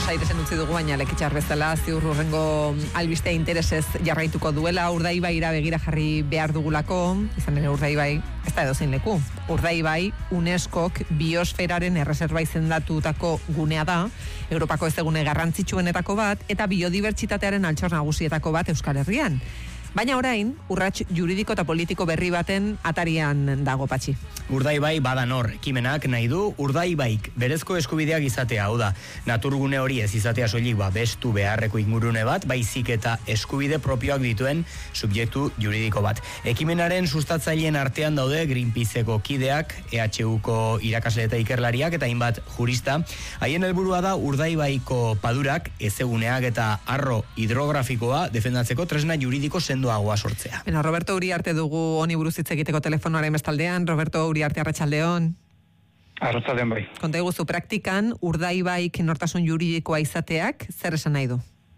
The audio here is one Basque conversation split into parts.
Buenos Airesen utzi dugu, baina lekitxar bezala ziur hurrengo albiste interesez jarraituko duela. Urdaibaira begira jarri behar dugulako, izan ere Urdaibai ez da edozein leku. Urdaibai UNESCOk biosferaren erreserba izendatutako gunea da, Europako ezegune garrantzitsuenetako bat, eta biodibertsitatearen altxor nagusietako bat Euskal Herrian. Baina orain, urrats juridiko eta politiko berri baten atarian dago, Patxi. Urdaibai badanor, ekimenak nahi du Urdaibaik berezko eskubideak izatea, hau da, naturgune hori ez izatea soilik bestu beharreko ingurune bat, baizik eta eskubide propioak dituen subjektu juridiko bat. Ekimenaren sustatzaileen artean daude Greenpeaceko kideak, EHUko irakasle eta ikerlariak eta hainbat jurista. Haien helburua da Urdaibaiko padurak, ezeguneak eta arro hidrografikoa defendatzeko tresna juridiko sendoagoa sortzea. Beno, Roberto Uriarte dugu honi buruz hitz egiteko telefonoaren bestaldean. Roberto Uriarte, arratsaldeon. Arratsaldeon bai. Konta iguzu, praktikan Urdaibaik nortasun juridikoa izateak zer esan nahi du?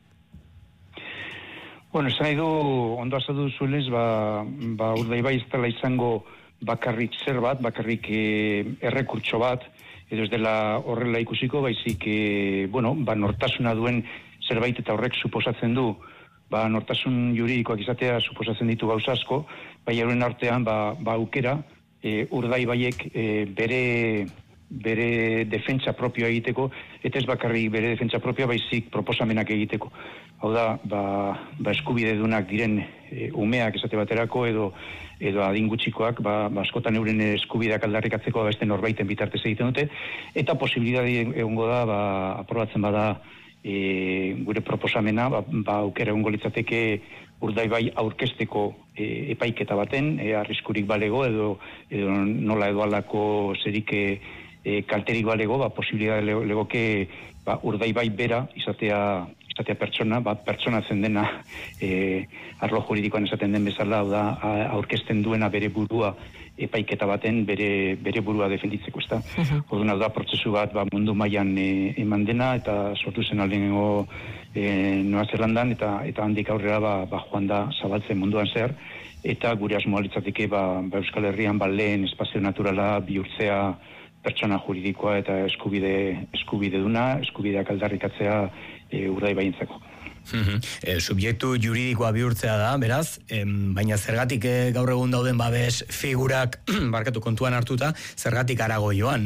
Bueno, esan nahi du, ondo azaldu zuenez, Urdaibai ez dela izango bakarrik zer bat, bakarrik errekurtso bat, edo ez dela horrela ikusiko, baizik, nortasuna duen zerbait eta horrek suposatzen du, nortasun juridikoak izatea suposatzen ditu gauza asko, bai euren artean aukera Urdaibaiek bere defentsa propioa egiteko, eta ez bakarrik bere defentsa propioa, baizik proposamenak egiteko. Hau da, eskubide dunak diren umeak esate baterako edo adin gutxikoak, askotan euren eskubideak aldarrikatzeko beste norbaiten bitartez egiten dute, eta posibilidade egongo da, aprobatzen bada gure proposamena, aukera egongo litzateke Urdaibai aurkezteko epaiketa baten, arriskurik balego edo nola edo alako zerik kalterik balego, posibilidade legoke Urdaibai bera izatea pertsona, pertsona zen dena arlo juridikoan esaten den bezala, aurkezten duena bere burua epaiketa baten bere burua defenditzeko, ezta. Orduan da prozesu bat mundu mailan eman dena eta sortu zen aldengo Noa Zelandan eta handik aurrera joan da zabaltzen munduan zehar, eta gure asmoa litzateke Euskal Herrian lehen espazio naturala bihurtzea pertsona juridikoa eta eskubide duna, eskubideak aldarrikatzea Urdaibaientzako. Subjektu juridikoa bihurtzea da, beraz, baina zergatik gaur egun dauden babes figurak barkatu kontuan hartuta, zergatik arago joan?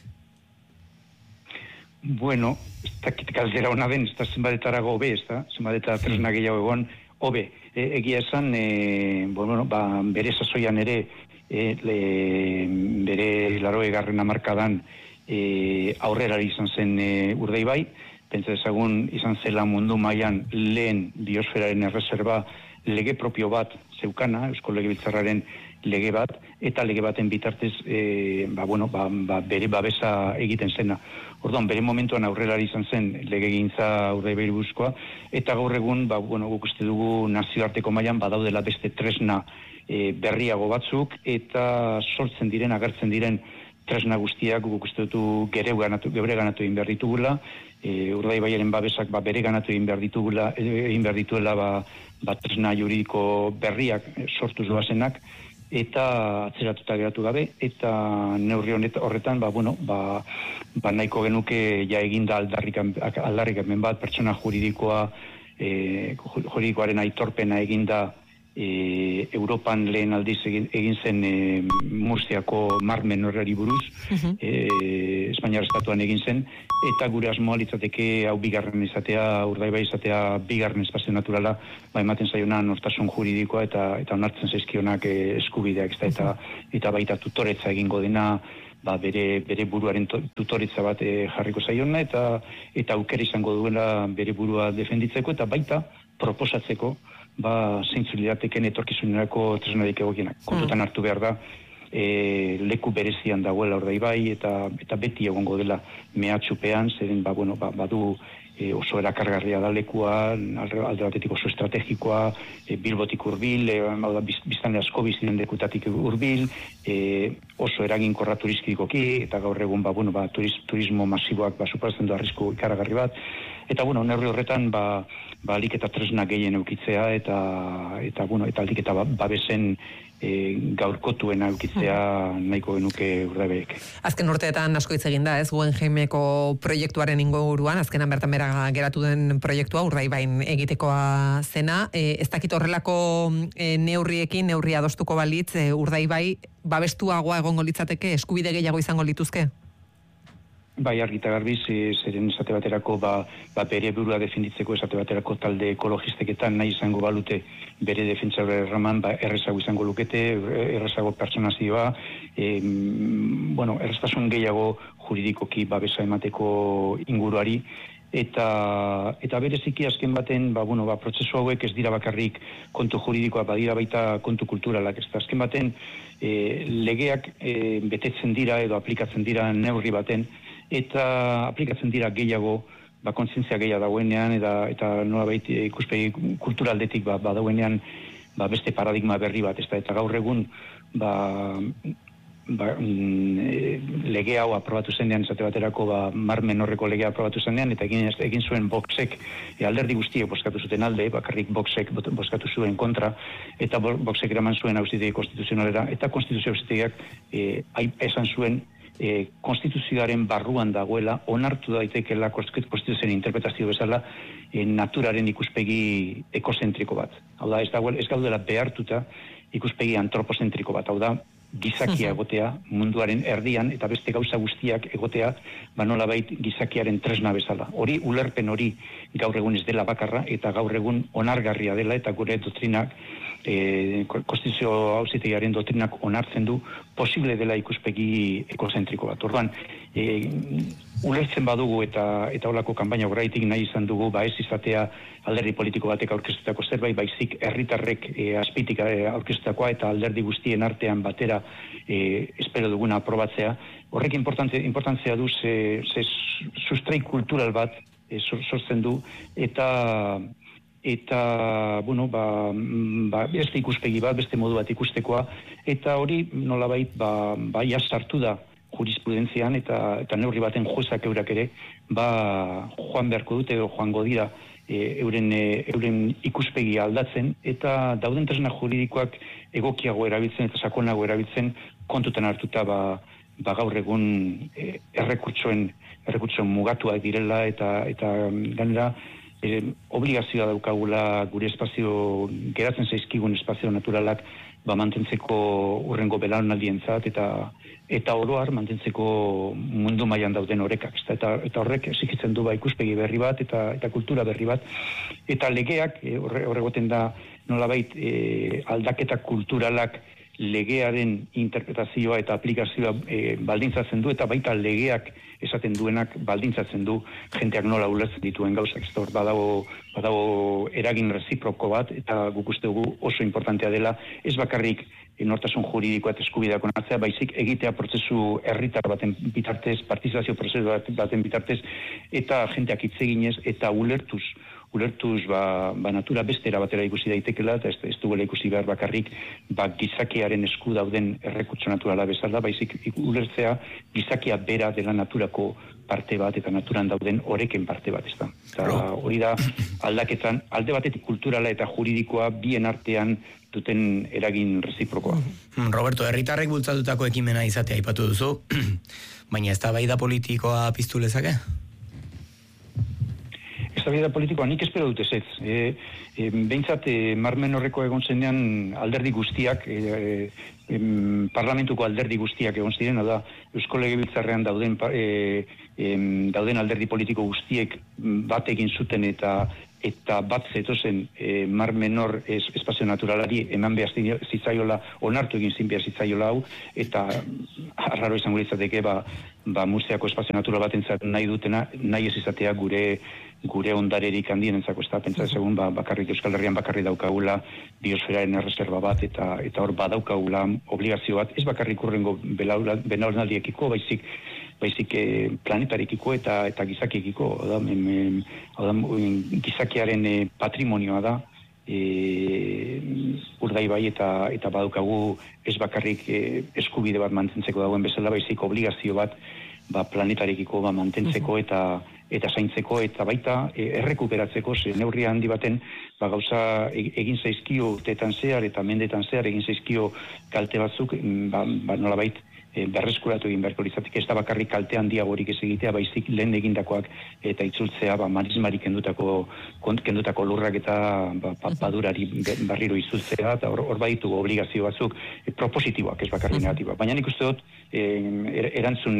Bueno, ez dakit galdera hona den, ez da zenbatetarago hobe, ez da, zenbateta tresna gehiago egon hobe. Egia esan, bere sasoian ere, bere 80. hamarkadan aurrera izan zen Urdaibai, pentsa ezagun izan zela mundu mailan lehen biosferaren erreserba lege propio bat zeukana, Eusko Legebiltzarraren lege bat, eta lege baten bitartez bere babesa egiten zena. Orduan, bere momentuan aurrera izan zen legegintza Urdaibairi buruzkoa, eta gaur egun, guk uste dugu nazioarteko mailan badaudela beste tresna berriago batzuk, eta sortzen diren, agertzen diren tresna guztiak guk uste dutu geure ganatu egin behar ditugula, Urdaibaiaren babesak bere ganatu egin behar dituela tresna juridiko berriak sortuz doazenak, eta atzeratuta geratu gabe, eta neurri horretan nahiko genuke ja eginda aldarrikapen bat, pertsona juridikoaren aitorpena eginda Europan lehen aldiz egin zen Murziako Mar Menorrari buruz, Espainiar estatuan egin zen, eta gure asmoa litzateke hau bigarren izatea, Urdaibai izatea bigarren espazio naturala, ematen zaiona nortasun juridikoa eta onartzen zaizkionak eskubideak, eta baita tutoretza egingo dena, bere buruaren tutoretza bat jarriko zaiona, eta aukera izango duela bere burua defenditzeko, eta baita proposatzeko zeintzu lirateken etorkizunerako tresnarik egokienak. Kontutan hartu behar da, leku berezian dagoela Urdaibai eta beti egongo dela mehatxupean, zeren badu oso erakargarria da lekua, alde batetik oso estrategikoa, Bilbotik hurbil, biztanle asko bizinen lekutatik hurbil, oso eraginkorra turistikoki, eta gaur egun turismo masiboak suposatzen du arrisku ikaragarri bat, eta neurri horretan alik eta tresna gehien eukitzea eta alik eta babesen gaurkotuen eukitzea nahiko genuke Urdaibaik. Azken urteetan asko hitz egin da, ez, Guggenheimeko proiektuaren inguruan, azkenan bertan bera geratu den proiektua Urdaibain egitekoa zena. Ez dakit horrelako neurri adostuko balitz, Urdaibai babestuagoa egongo litzateke, eskubide gehiago izango lituzke? Bai, argita garbiz, zeren esate baterako bere burua defenditzeko esate baterako talde ekologisteketan nahi izango balute bere defentsa erraman errezago izango lukete, errezago pertsonazioa, erreztasun gehiago juridikoki babesa emateko inguruari, eta bereziki azken baten, prozesu hauek ez dira bakarrik kontu juridikoa, badira baita kontu kulturalak, ez da azken baten legeak betetzen dira edo aplikatzen dira neurri baten, eta aplikatzen dira gehiago, kontzientzia gehiago dagoenean, eta nolabait ikuspegi kulturaldetik badauenean beste paradigma berri bat, eta gaur egun lege hau aprobatu zenean, esate baterako Mar Menorreko legea aprobatu zenean, eta egin zuen Voxek, alderdi guztiek bozkatu zuten alde, bakarrik Voxek bozkatu zuen kontra, eta Voxek eraman zuen auzitegi konstituzionalera, eta konstituzio auzitegiak esan zuen konstituzioaren barruan dagoela, onartu daitekeela konstituzioaren interpretazio bezala naturaren ikuspegi ekozentriko bat. Hau da, ez gaudela behartuta ikuspegi antropozentriko bat. Hau da, gizakia egotea munduaren erdian eta beste gauza guztiak egotea nolabait gizakiaren tresna bezala. Ulerpen hori gaur egun ez dela bakarra eta gaur egun onargarria dela eta gure doktrinak, konstituzio auzitegiaren doktrinak onartzen du posible dela ikuspegi ekozentriko bat. Orduan, ulertzen badugu eta holako kanpaina horreitik nahi izan dugu, ez izatea alderdi politiko batek aurkeztutako zerbait, baizik herritarrek azpitik aurkeztutakoa eta alderdi guztien artean batera espero duguna aprobatzea. Horrek importantzia du sustrai kultural bat sortzen du eta beste ikuspegi bat, beste modu bat ikustekoa, eta hori nolabait sartu da jurisprudentzian eta neurri baten juezak eurak ere joan beharko dute edo joango dira euren ikuspegi aldatzen eta dauden tresna juridikoak egokiago erabiltzen eta sakonago erabiltzen kontutan hartuta gaur egun errekurtsoen mugatuak direla eta gainera obligazioa daukagula gure espazio, geratzen zaizkigun espazio naturalak mantentzeko urrengo belaunaldientzat eta oroar mantentzeko mundu mailan dauden orekak. Eta horrek exigitzen du ikuspegi berri bat eta kultura berri bat. Eta legeak, horregoten da nolabait aldaketa kulturalak legearen interpretazioa eta aplikazioa baldintzatzen du, eta baita legeak esaten duenak baldintzatzen du jenteak nola ulertzen dituen gauzak. Ez badago eragin reziproko bat, eta guk uste dugu oso importantea dela, ez bakarrik nortasun juridikoa eta eskubideak onartzea, baizik egitea prozesu herritar baten bitartez, partizazio prozesu baten bitartez, eta jenteak hitz eginez eta ulertuz natura bestera batera ikusi daitekela, eta ez duela ikusi behar bakarrik gizakiaren esku dauden errekurtso naturala bezala, baizik ulertzea gizakia bera dela naturako parte bat eta naturan dauden oreken parte bat, ez da. Hori da aldaketan, alde batetik kulturala eta juridikoa bien artean duten eragin reziprokoa. Roberto, herritarrek bultzatutako ekimena izatea aipatu duzu, baina eztabaida politikoa piztu lezake? Eztabaida politikoa nik espero dut ez. Behintzat, Mar Menorreko egon zenean alderdi guztiak, parlamentuko alderdi guztiak egon ziren, da Eusko Legebiltzarrean dauden alderdi politiko guztiek bat egin zuten eta bat zetozen Mar Menor espazio naturalari eman behar zitzaiola, onartu egin zin behar zitzaiola hau, eta arraro izango litzateke Murziako espazio natural bat entzat nahi dutena, nahi ez izatea gure ondarerik handien entzako, ez da, pentsa egun bakarrik Euskal Herrian bakarrik daukagula biosferaren erreserba bat, eta hor badaukagula obligazio bat, ez bakarrik urrengo belaunaldiekiko, baizik baizik planetarekiko eta gizakiekiko, gizakiaren patrimonioa da, Urdaibai eta badukagu ez bakarrik eskubide bat mantentzeko dagoen bezala, baizik obligazio bat planetarekiko mantentzeko eta zaintzeko eta baita errekuperatzeko, neurri handi baten gauza egin zaizkio urteetan zehar eta mendetan zehar egin zaizkio kalte batzuk, nolabait berreskuratu egin beharko litzateke, ez da bakarrik kalte handiagorik ez egitea, baizik lehen egindakoak eta itzultzea marismari kendutako lurrak eta padurari barriro itzultzea, eta hor baditugu obligazio batzuk propositiboak, ez bakarrik negatiboak. Baina nik uste dut erantzun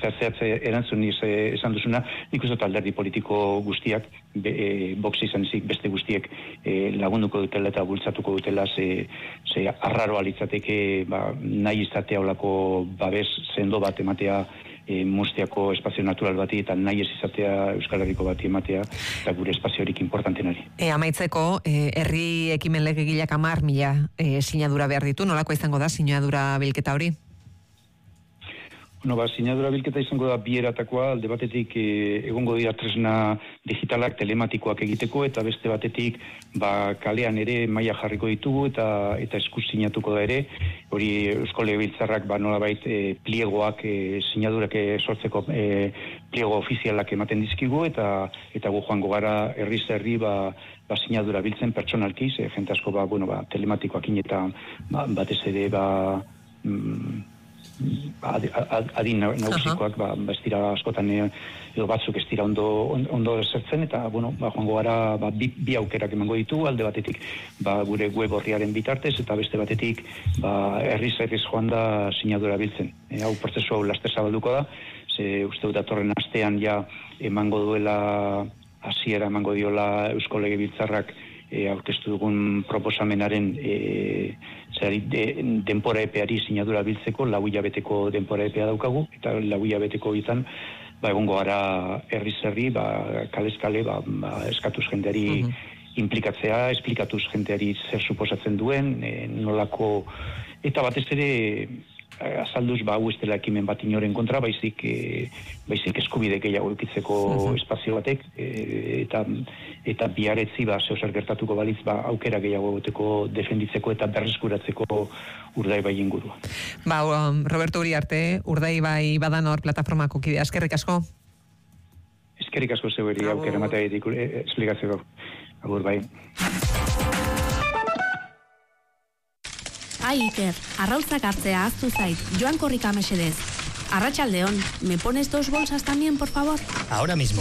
esan duzuna, nik uste dut alderdi politiko guztiak, Vox izan ezik beste guztiek lagunduko dutela eta bultzatuko dutela, ze arraroa litzateke nahi izatea olako babes sendo bat ematea Murciako espazio natural bati eta nahi ez izatea Euskal Herriko bati ematea eta gure espaziorik importantenari. Amaitzeko, herri ekimen legegileak 10.000 sinadura behar ditu, nolako izango da sinadura bilketa hori? Sinadura bilketa izango da bi eratakoa, alde batetik egongo dira tresna digitalak telematikoak egiteko, eta beste batetik kalean ere maila jarriko ditugu eta eskuz sinatuko da ere, hori Eusko Legebiltzarrak nolabait pliegoak, sinadurak sortzeko pliego ofizialak ematen dizkigu, eta gu joango gara herriz herri sinadura biltzen pertsonalki, jente asko telematikoak eta batez ere adin nagusikoak ez dira askotan edo batzuk ez dira ondo zertzen, eta joango gara bi aukerak emango ditugu, alde batetik gure web horriaren bitartez, eta beste batetik herriz joan da sinadura biltzen. Hau prozesu hau laster zabalduko da, ze uste dut datorren astean emango duela, hasiera emango diola Eusko Legebiltzarrak aurkeztu dugun proposamenaren denpora epeari sinadura biltzeko 4 hilabeteko denpora epea daukagu, eta 4 hilabeteko izan egongo gara herriz herri, kalez kale, eskatuz jendeari implikatzea, esplikatuz jendeari zer suposatzen duen, nolako, eta batez ere azalduz hau ez dela ekimen bat inoren kontra, baizik eskubide gehiago eukitzeko espazio batek, eta biharetzi zeuzer gertatuko balitz aukera gehiago egoteko defenditzeko eta berreskuratzeko Urdaibai ingurua. Roberto Uriarte, Urdaibai Badanor plataformako kidea, eskerrik asko. Eskerrik asko zeueri aukera ematea esplikatzeko. Agur bai. Ai, Iker, arrautzak hartzea aztu zait, joan korrika mesedez. Arratsaldeon, ¿me pones 2 bolsas también, por favor? Ahora mismo.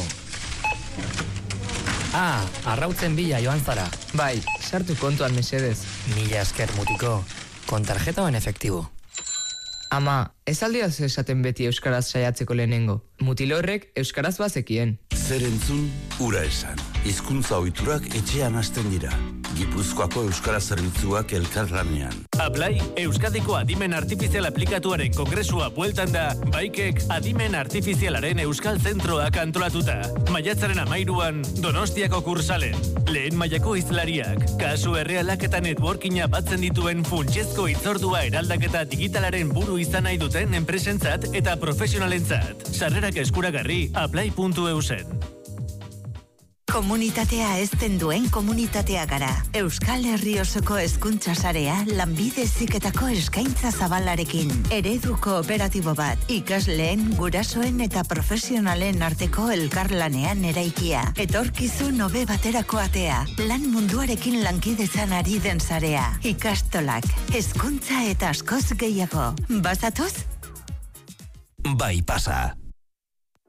Arrautzen bila joan zara. Bai, sartu kontuan mesedez. Mila esker mutiko, con tarjeta o en efectivo? Ama, ez aldiaz esaten beti euskaraz saiatzeko lehenengo. Mutilo horrek euskaraz bazekien. Zer entzun, ura esan. Hizkuntza ohiturak etxean hasten dira. Gipuzkoako euskara zerbitzuak elkarlanean. Aplai, Euskadiko adimen artifizial aplikatuaren kongresua bueltan da, baikek adimen artifizialaren euskal zentroak antolatuta. Maiatzaren 13an, Donostiako kursalen. Lehen mailako hizlariak, kasu errealak eta networkinga batzen dituen funtsezko hitzordua eraldaketa digitalaren buru izan nahi duten enpresentzat eta profesionalentzat. Sarrerak eskuragarri aplai.eusen. Komunitatea ezten duen komunitatea gara. Euskal Herri osoko hezkuntza sarea lanbide heziketako eskaintza zabalarekin. Eredu kooperatibo bat, ikasleen, gurasoen eta profesionalen arteko elkarlanean eraikia. Etorkizun hobe baterako atea. Lan munduarekin lankidetzan ari den sarea. Ikastolak, hezkuntza eta askoz gehiago. Bazatoz? Bai, pasa.